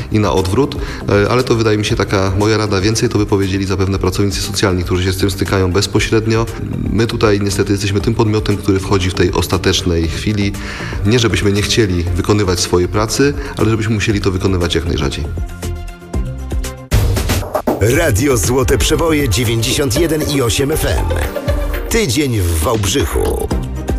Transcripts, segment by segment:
i na odwrót, ale to wydaje mi się taka moja rada. Więcej to by powiedzieli zapewne pracownicy socjalni, którzy się z tym stykają bezpośrednio. My tutaj niestety jesteśmy tym podmiotem, który wchodzi w tej ostatecznej chwili. Nie żebyśmy nie chcieli wykonywać swojej pracy, ale żebyśmy musieli to wykonywać jak najrzadziej. Radio Złote Przeboje 91,8 FM. Tydzień w Wałbrzychu.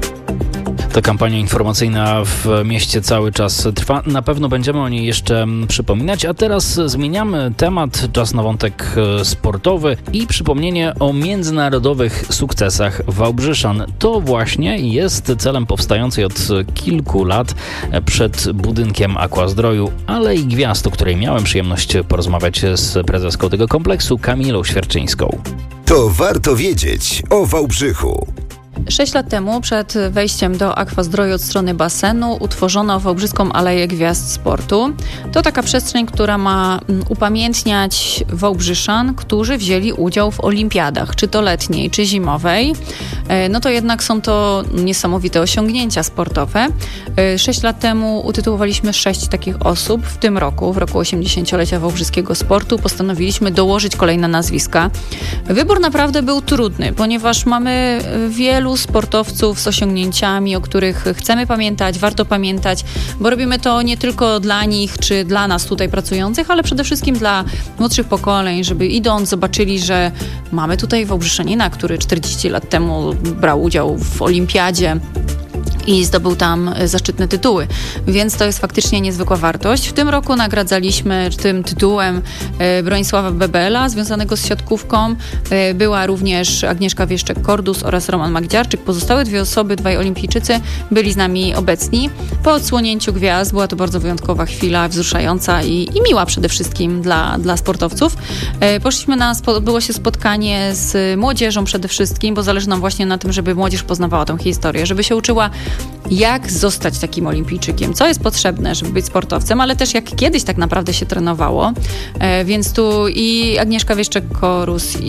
Ta kampania informacyjna w mieście cały czas trwa. Na pewno będziemy o niej jeszcze przypominać, a teraz zmieniamy temat. Czas na wątek sportowy i przypomnienie o międzynarodowych sukcesach Wałbrzyszan. To właśnie jest celem powstającej od kilku lat przed budynkiem Aquazdroju Alei Gwiazd, o której miałem przyjemność porozmawiać z prezeską tego kompleksu, Kamilą Świerczyńską. To warto wiedzieć o Wałbrzychu. 6 lat temu, przed wejściem do Aquazdroju od strony basenu, utworzono Wałbrzyską Aleję Gwiazd Sportu. To taka przestrzeń, która ma upamiętniać Wałbrzyszan, którzy wzięli udział w olimpiadach, czy to letniej, czy zimowej. No to jednak są to niesamowite osiągnięcia sportowe. 6 lat temu utytułowaliśmy 6 takich osób. W tym roku, w roku 80-lecia wałbrzyskiego sportu, postanowiliśmy dołożyć kolejne nazwiska. Wybór naprawdę był trudny, ponieważ mamy wielu sportowców z osiągnięciami, o których chcemy pamiętać, warto pamiętać, bo robimy to nie tylko dla nich, czy dla nas tutaj pracujących, ale przede wszystkim dla młodszych pokoleń, żeby idąc zobaczyli, że mamy tutaj Wałbrzyszenina, który 40 lat temu brał udział w olimpiadzie i zdobył tam zaszczytne tytuły. Więc to jest faktycznie niezwykła wartość. W tym roku nagradzaliśmy tym tytułem Bronisława Bebela, związanego z siatkówką. Była również Agnieszka Wieszczek-Kordus oraz Roman Magdziarczyk. Pozostałe 2 osoby, 2 olimpijczycy byli z nami obecni. Po odsłonięciu gwiazd była to bardzo wyjątkowa chwila, wzruszająca i miła przede wszystkim dla sportowców. Poszliśmy było się spotkanie z młodzieżą przede wszystkim, bo zależy nam właśnie na tym, żeby młodzież poznawała tę historię, żeby się uczyła, jak zostać takim olimpijczykiem, co jest potrzebne, żeby być sportowcem, ale też jak kiedyś tak naprawdę się trenowało. Więc tu i Agnieszka Wieszczek-Kordus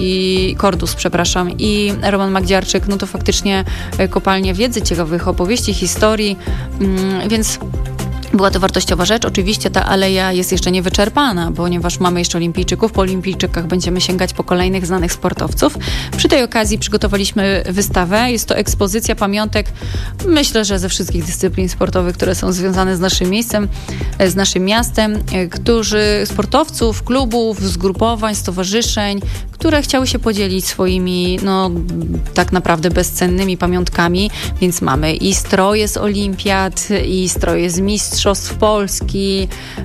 i Roman Magdziarczyk, no to faktycznie kopalnia wiedzy, ciekawych opowieści, historii, więc była to wartościowa rzecz. Oczywiście ta aleja jest jeszcze niewyczerpana, ponieważ mamy jeszcze olimpijczyków. Po olimpijczykach będziemy sięgać po kolejnych znanych sportowców. Przy tej okazji przygotowaliśmy wystawę. Jest to ekspozycja pamiątek, myślę, że ze wszystkich dyscyplin sportowych, które są związane z naszym miejscem, z naszym miastem, sportowców, klubów, zgrupowań, stowarzyszeń, które chciały się podzielić swoimi, tak naprawdę bezcennymi pamiątkami, więc mamy i stroje z olimpiad, i stroje z mistrzostw Polski,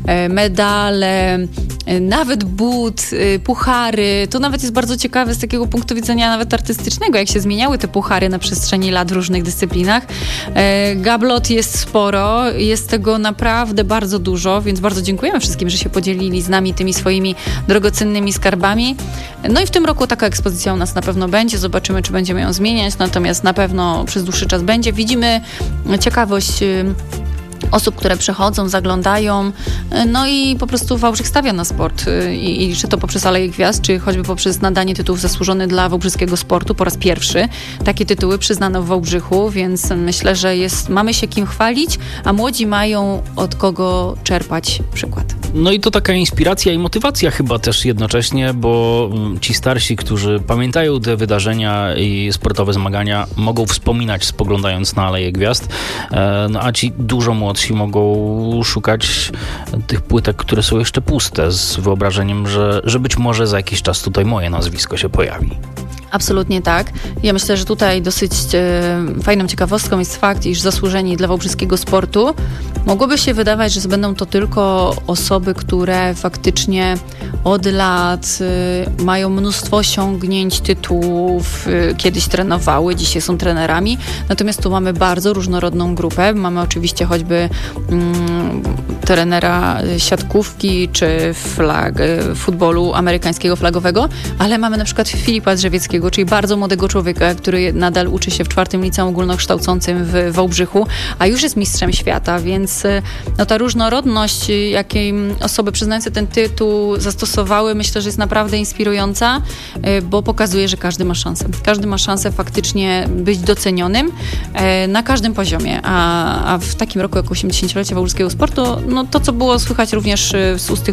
medale, nawet but, puchary. To nawet jest bardzo ciekawe z takiego punktu widzenia nawet artystycznego, jak się zmieniały te puchary na przestrzeni lat w różnych dyscyplinach. Gablot jest sporo, jest tego naprawdę bardzo dużo, więc bardzo dziękujemy wszystkim, że się podzielili z nami tymi swoimi drogocennymi skarbami. No i w tym roku taka ekspozycja u nas na pewno będzie. Zobaczymy, czy będziemy ją zmieniać, natomiast na pewno przez dłuższy czas będzie. Widzimy ciekawość osób, które przychodzą, zaglądają, no i po prostu Wałbrzych stawia na sport i czy to poprzez Aleję Gwiazd, czy choćby poprzez nadanie tytułów zasłużony dla wałbrzyskiego sportu po raz pierwszy. Takie tytuły przyznano w Wałbrzychu, więc myślę, że mamy się kim chwalić, a młodzi mają od kogo czerpać przykład. No i to taka inspiracja i motywacja chyba też jednocześnie, bo ci starsi, którzy pamiętają te wydarzenia i sportowe zmagania, mogą wspominać, spoglądając na Aleję Gwiazd, a ci dużo młodsi mogą szukać tych płytek, które są jeszcze puste, z wyobrażeniem, że być może za jakiś czas tutaj moje nazwisko się pojawi. Absolutnie tak. Ja myślę, że tutaj dosyć fajną ciekawostką jest fakt, iż zasłużeni dla wałbrzyskiego sportu mogłoby się wydawać, że będą to tylko osoby, które faktycznie od lat mają mnóstwo osiągnięć, tytułów, kiedyś trenowały, dzisiaj są trenerami. Natomiast tu mamy bardzo różnorodną grupę. Mamy oczywiście choćby trenera siatkówki czy futbolu amerykańskiego flagowego, ale mamy na przykład Filipa Drzewieckiego, czyli bardzo młodego człowieka, który nadal uczy się w 4. liceum ogólnokształcącym w Wałbrzychu, a już jest mistrzem świata, więc ta różnorodność, jakiej osoby przyznające ten tytuł zastosowały, myślę, że jest naprawdę inspirująca, bo pokazuje, że każdy ma szansę. Każdy ma szansę faktycznie być docenionym na każdym poziomie, a w takim roku jak 80-lecie wałbrzyskiego sportu, to co było słychać również z ust tych